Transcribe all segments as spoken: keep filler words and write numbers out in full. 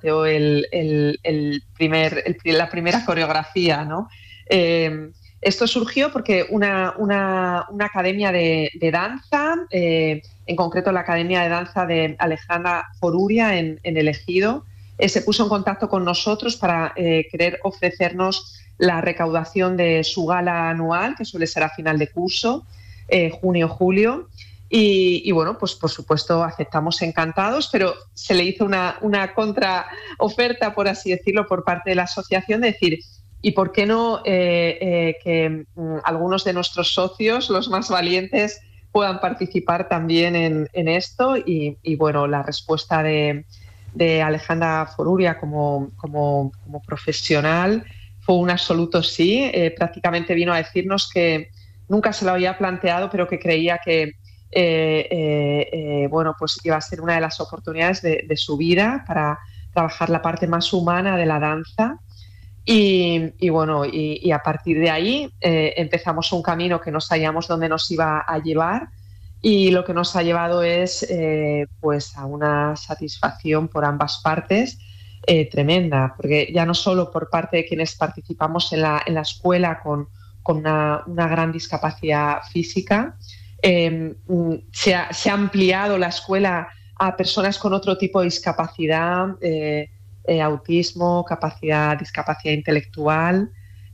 planteó el, el, el primer, el, la primera coreografía, ¿no? Eh, esto surgió porque una, una, una academia de, de danza, eh, en concreto la Academia de Danza de Alejandra Foruria en, en El Ejido, eh, se puso en contacto con nosotros para eh, querer ofrecernos la recaudación de su gala anual, que suele ser a final de curso, eh, junio-julio. Y, y bueno, pues por supuesto aceptamos encantados, pero se le hizo una, una contraoferta, por así decirlo, por parte de la asociación de decir, ¿y por qué no eh, eh, que mm, algunos de nuestros socios, los más valientes, puedan participar también en, en esto? Y, y bueno, la respuesta de, de Alejandra Foruria como, como, como profesional fue un absoluto sí. Eh, prácticamente vino a decirnos que nunca se lo había planteado, pero que creía que Eh, eh, eh, bueno, pues iba a ser una de las oportunidades de, de su vida para trabajar la parte más humana de la danza y, y bueno, y, y a partir de ahí eh, empezamos un camino que no sabíamos dónde nos iba a llevar y lo que nos ha llevado es eh, pues a una satisfacción por ambas partes eh, tremenda, porque ya no solo por parte de quienes participamos en la, en la escuela con, con una, una gran discapacidad física. Eh, se, ha, se ha ampliado la escuela a personas con otro tipo de discapacidad, eh, eh, autismo, capacidad, discapacidad intelectual,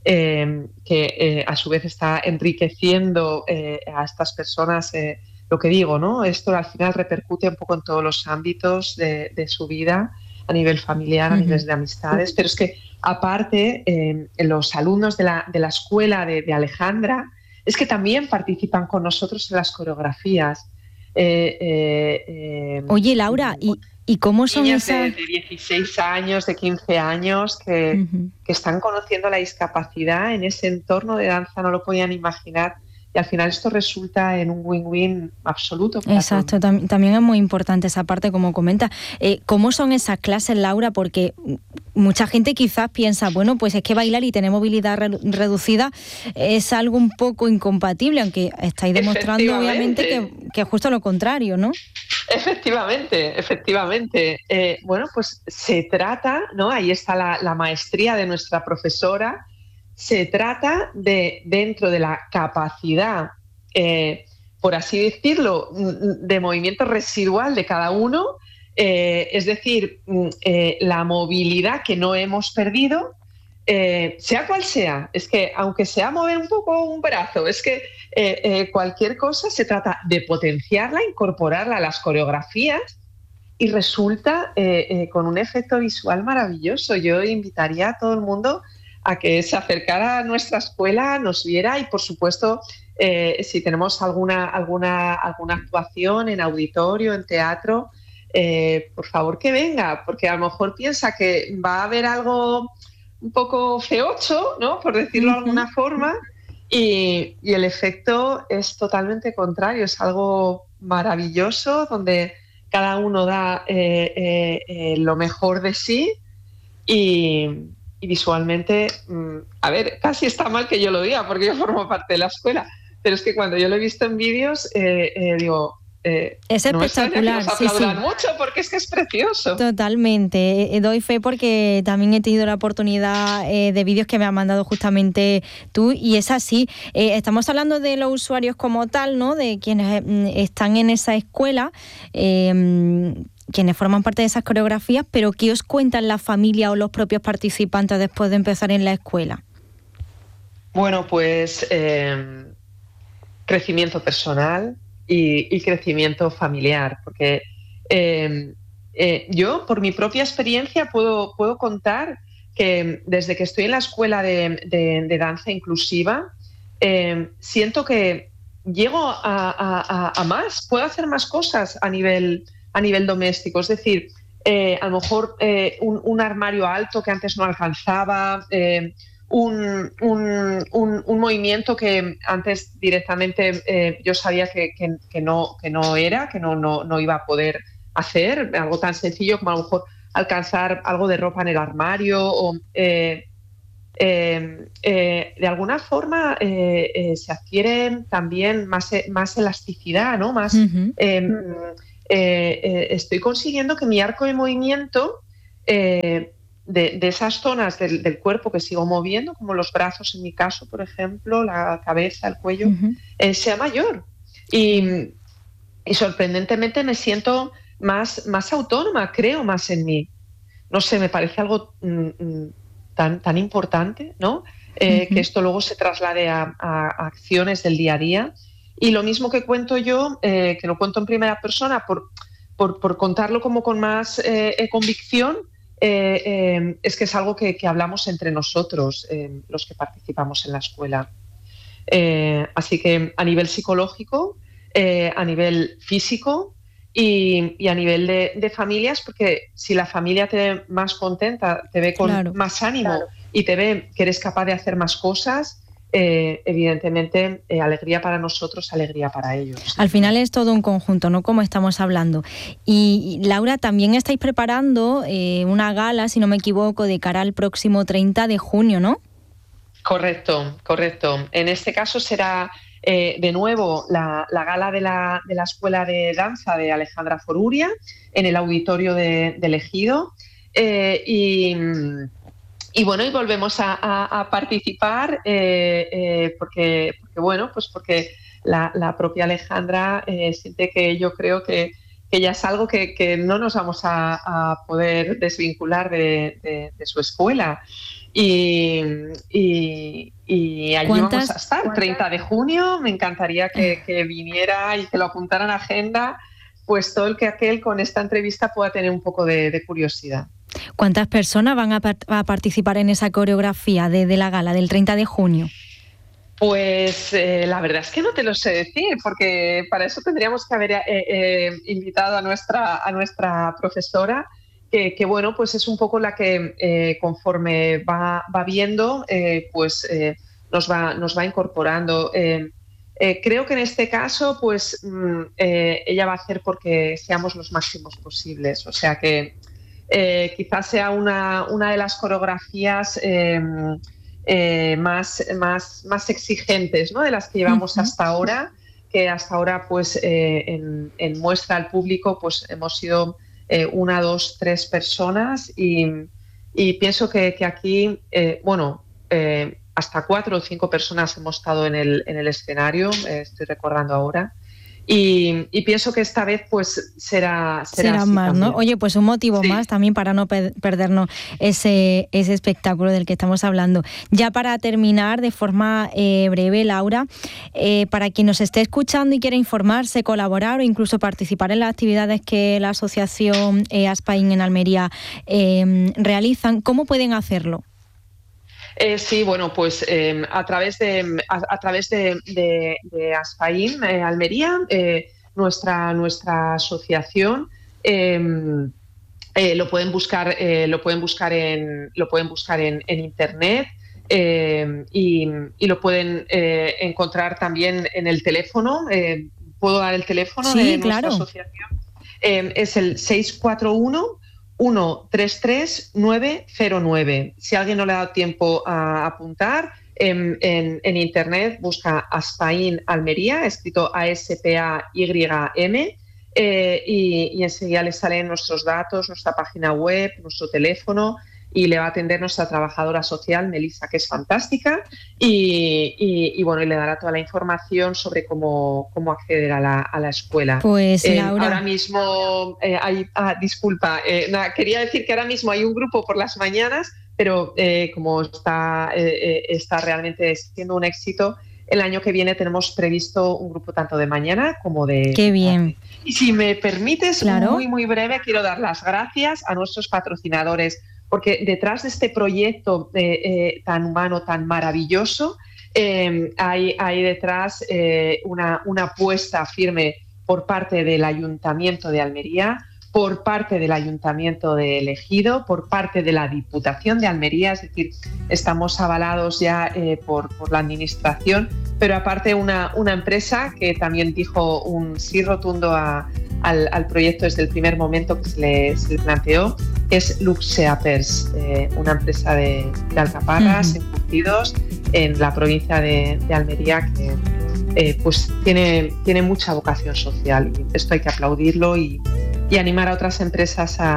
eh, que eh, a su vez está enriqueciendo eh, a estas personas. Eh, lo que digo, ¿no? Esto al final repercute un poco en todos los ámbitos de, de su vida, a nivel familiar, uh-huh. a nivel de amistades, pero es que aparte eh, los alumnos de la, de la escuela de, de Alejandra es que también participan con nosotros en las coreografías. Eh, eh, eh, Oye, Laura, ¿y, y cómo son niñas esas...? De, de dieciséis años, de quince años, que, uh-huh. que están conociendo la discapacidad en ese entorno de danza, no lo podían imaginar. Y al final esto resulta en un win-win absoluto. Exacto, tam- también es muy importante esa parte, como comenta. Eh, ¿Cómo son esas clases, Laura? Porque mucha gente quizás piensa, bueno, pues es que bailar y tener movilidad re- reducida es algo un poco incompatible, aunque estáis demostrando obviamente que, que es justo lo contrario, ¿no? Efectivamente, efectivamente. Eh, bueno, pues se trata, ¿no? Ahí está la, la maestría de nuestra profesora. Se trata de, dentro de la capacidad, eh, por así decirlo, de movimiento residual de cada uno, eh, es decir, eh, la movilidad que no hemos perdido, eh, sea cual sea. Es que aunque sea mover un poco un brazo, es que eh, eh, cualquier cosa se trata de potenciarla, incorporarla a las coreografías y resulta eh, eh, con un efecto visual maravilloso. Yo invitaría a todo el mundo a que se acercara a nuestra escuela, nos viera y, por supuesto, eh, si tenemos alguna, alguna, alguna actuación en auditorio, en teatro, eh, por favor que venga, porque a lo mejor piensa que va a haber algo un poco feocho, ¿no? Por decirlo uh-huh. de alguna forma, y, y el efecto es totalmente contrario, es algo maravilloso, donde cada uno da eh, eh, eh, lo mejor de sí y... Y visualmente, a ver, casi está mal que yo lo diga porque yo formo parte de la escuela, pero es que cuando yo lo he visto en vídeos, eh, eh, digo, eh, es espectacular, no me nos sí, sí. mucho porque es que es precioso. Totalmente, eh, doy fe porque también he tenido la oportunidad eh, de vídeos que me has mandado justamente tú y es así. Eh, estamos hablando de los usuarios como tal, ¿no? De quienes eh, están en esa escuela. Eh, quienes forman parte de esas coreografías, pero ¿qué os cuentan la familia o los propios participantes después de empezar en la escuela? Bueno, pues eh, crecimiento personal y, y crecimiento familiar, porque eh, eh, yo, por mi propia experiencia, puedo, puedo contar que desde que estoy en la escuela de, de, de danza inclusiva, eh, siento que llego a, a, a más, puedo hacer más cosas a nivel a nivel doméstico, es decir, eh, a lo mejor eh, un, un armario alto que antes no alcanzaba, eh, un, un, un, un movimiento que antes directamente eh, yo sabía que, que, que, no, que no era, que no, no, no iba a poder hacer, algo tan sencillo como a lo mejor alcanzar algo de ropa en el armario o... Eh, Eh, eh, de alguna forma eh, eh, se adquiere también más, más elasticidad, ¿no? Más, uh-huh. eh, eh, eh, estoy consiguiendo que mi arco de movimiento eh, de, de esas zonas del, del cuerpo que sigo moviendo, como los brazos en mi caso, por ejemplo, la cabeza, el cuello, uh-huh. eh, sea mayor. Y, y sorprendentemente me siento más, más autónoma, creo más en mí. No sé, me parece algo mm, tan, tan importante, ¿no? Eh, uh-huh. Que esto luego se traslade a, a, a acciones del día a día. Y lo mismo que cuento yo, eh, que lo cuento en primera persona, por, por, por contarlo como con más eh, convicción, eh, eh, es que es algo que, que hablamos entre nosotros, eh, los que participamos en la escuela. Eh, así que a nivel psicológico, eh, a nivel físico y, y a nivel de, de familias, porque si la familia te ve más contenta, te ve con claro, más ánimo claro. y te ve que eres capaz de hacer más cosas, Eh, evidentemente eh, alegría para nosotros, alegría para ellos. Al final es todo un conjunto, ¿no? Como estamos hablando. Y, y Laura, también estáis preparando eh, una gala, si no me equivoco, de cara al próximo treinta de junio, ¿no? Correcto, correcto. En este caso será eh, de nuevo la, la gala de la, de la Escuela de Danza de Alejandra Foruria en el auditorio de, de Ejido. Eh, y... Y bueno, y volvemos a, a, a participar eh, eh, porque, porque, bueno, pues porque la, la propia Alejandra eh, siente que yo creo que, que ya es algo que, que no nos vamos a, a poder desvincular de, de, de su escuela. Y, y, y allí vamos a estar, ¿cuántas? treinta de junio, me encantaría que, que viniera y que lo apuntara en agenda, pues todo el que aquel con esta entrevista pueda tener un poco de, de curiosidad. ¿Cuántas personas van a, part- a participar en esa coreografía de, de la gala del treinta de junio? Pues eh, la verdad es que no te lo sé decir, porque para eso tendríamos que haber eh, eh, invitado a nuestra, a nuestra profesora, que, que bueno, pues es un poco la que eh, conforme va, va viendo, eh, pues eh, nos, va, nos va incorporando. Eh, eh, creo que en este caso, pues mm, eh, ella va a hacer porque seamos los máximos posibles, o sea que Eh, quizás sea una, una de las coreografías eh, eh, más, más, más exigentes, ¿no? De las que llevamos uh-huh. hasta ahora, que hasta ahora pues eh, en, en muestra al público pues hemos sido eh, una, dos, tres personas y, y pienso que, que aquí, eh, bueno, eh, hasta cuatro o cinco personas hemos estado en el, en el escenario, eh, estoy recordando ahora. Y, y pienso que esta vez pues será será, será así más, también. ¿no? Oye, pues un motivo sí. más también para no per- perdernos ese, ese espectáculo del que estamos hablando. Ya para terminar, de forma eh, breve, Laura, eh, para quien nos esté escuchando y quiera informarse, colaborar o incluso participar en las actividades que la asociación eh, Aspain en Almería eh, realizan, ¿cómo pueden hacerlo? Eh, sí, bueno, pues eh, a través de a, a través de, de, de Aspain eh, Almería, eh, nuestra nuestra asociación eh, eh, lo pueden buscar eh, lo pueden buscar en lo pueden buscar en, en internet eh, y, y lo pueden eh, encontrar también en el teléfono. Eh, ¿Puedo dar el teléfono sí, de claro. nuestra asociación? Eh, es el seis cuatro uno uno tres tres nueve cero nueve. Si alguien no le ha dado tiempo a apuntar, en, en, en internet busca Aspain Almería, escrito A S P A Y M, eh, y, y enseguida le salen nuestros datos, nuestra página web, nuestro teléfono, y le va a atender nuestra trabajadora social, Melissa, que es fantástica, y, y, y bueno, y le dará toda la información sobre cómo, cómo acceder a la, a la escuela. Pues eh, Laura. Ahora mismo eh, hay, ah, disculpa, eh, nada, quería decir que ahora mismo hay un grupo por las mañanas, pero eh, como está, eh, está realmente siendo un éxito, el año que viene tenemos previsto un grupo tanto de mañana como de Qué bien. tarde. Y si me permites, claro. muy, muy breve, quiero dar las gracias a nuestros patrocinadores, porque detrás de este proyecto eh, eh, tan humano, tan maravilloso, eh, hay, hay detrás eh, una, una apuesta firme por parte del Ayuntamiento de Almería, por parte del Ayuntamiento de Ejido, por parte de la Diputación de Almería, es decir, estamos avalados ya eh, por, por la Administración, pero aparte una, una empresa que también dijo un sí rotundo a, al, al proyecto desde el primer momento que se le, se le planteó, que es Luxeapers, eh, una empresa de, de alcaparras, uh-huh. encurtidos en la provincia de, de Almería que eh, pues tiene, tiene mucha vocación social y esto hay que aplaudirlo y, y animar a otras empresas a,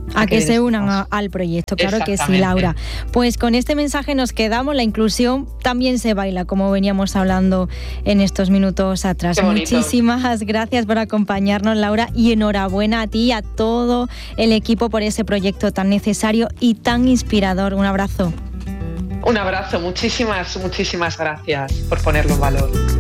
A que se unan a, al proyecto, claro que sí, Laura. Pues con este mensaje nos quedamos, la inclusión también se baila, como veníamos hablando en estos minutos atrás. Muchísimas gracias por acompañarnos, Laura, y enhorabuena a ti y a todo el equipo por ese proyecto tan necesario y tan inspirador. Un abrazo. Un abrazo, muchísimas, muchísimas gracias por ponerlo en valor.